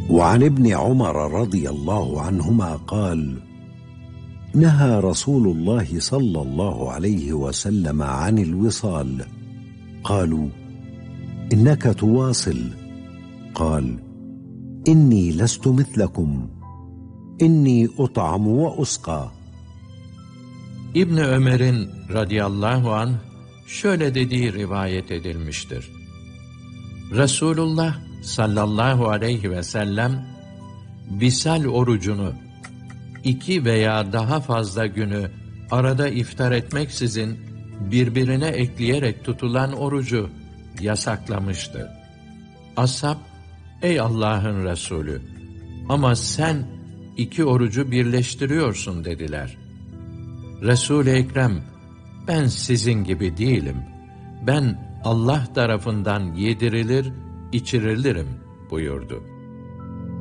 وعن ابن عمر رضي الله عنهما قال: نهى رسول الله صلى الله عليه وسلم عن الوصال. قالوا: إنك تواصل. قال: إني لست مثلكم، إني أطعم وأسقى. İbn Ömer'in radıyallahu anh şöyle dediği rivayet edilmiştir. Resulullah sallallahu aleyhi ve sellem visal orucunu 2 veya daha fazla günü arada iftar etmeksizin birbirine ekleyerek tutulan orucu yasaklamıştı. Ashab, ey Allah'ın Resulü, ama sen 2 orucu birleştiriyorsun dediler. Resul-i Ekrem, ben sizin gibi değilim. Ben Allah tarafından yedirilir, içirilirim buyurdu.